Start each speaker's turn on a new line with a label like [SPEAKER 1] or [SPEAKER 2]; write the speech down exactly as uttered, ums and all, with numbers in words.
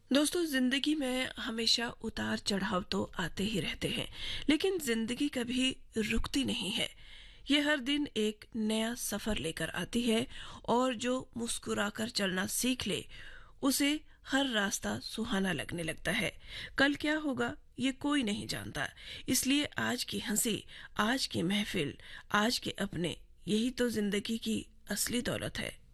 [SPEAKER 1] दोस्तों, जिंदगी में हमेशा उतार चढ़ाव तो आते ही रहते हैं, लेकिन जिंदगी कभी रुकती नहीं है। ये हर दिन एक नया सफर लेकर आती है और जो मुस्कुराकर चलना सीख ले, उसे हर रास्ता सुहाना लगने लगता है। कल क्या होगा ये कोई नहीं जानता, इसलिए आज की हंसी, आज की महफिल, आज के अपने, यही तो जिंदगी की असली दौलत है।